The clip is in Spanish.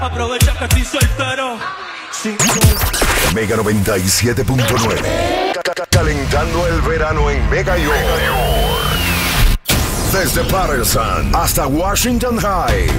Aprovecha que estoy soltero. Sí. Mega 97.9. Calentando el verano en Mega York. Desde Patterson hasta Washington High.